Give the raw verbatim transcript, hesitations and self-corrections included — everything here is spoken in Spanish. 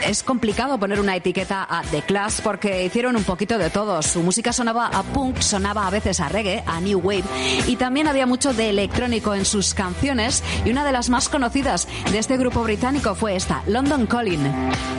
es complicado poner una etiqueta a The Clash porque hicieron un poquito de todo. Su música sonaba a punk, sonaba a veces a reggae, a new wave, y también había mucho de electrónico en sus canciones, y una de las más conocidas de este grupo británico fue esta, London Calling.